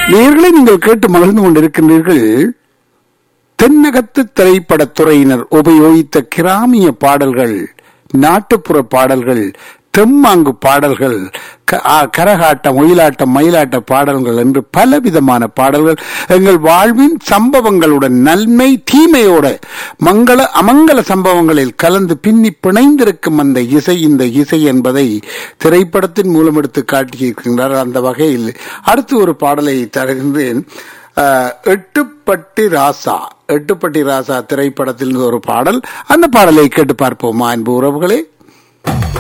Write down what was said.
நேயர்களை நீங்கள் கேட்டு மகிழ்ந்து கொண்டிருக்கின்றீர்கள். தென்னகத்து திரைப்படத்துறையினர் உபயோகித்த கிராமிய பாடல்கள், நாட்டுப்புற பாடல்கள், தெம்மாங்கு பாடல்கள், கரகாட்டம், ஒயிலாட்டம், மயிலாட்ட பாடல்கள் என்று பலவிதமான பாடல்கள் எங்கள் வாழ்வின் சம்பவங்களுடன் நன்மை தீமையோட அமங்கல சம்பவங்களில் கலந்து பின்னி பிணைந்திருக்கும் அந்த இசை, இந்த இசை என்பதை திரைப்படத்தின் மூலம் எடுத்து காட்டியிருக்கின்றார். அந்த வகையில் அடுத்து ஒரு பாடலை தருகின்றேன். எட்டுப்பட்டி ராசா திரைப்படத்தில் ஒரு பாடல். அந்த பாடலை கேட்டு பார்ப்போமா அன்பு உறவுகளே?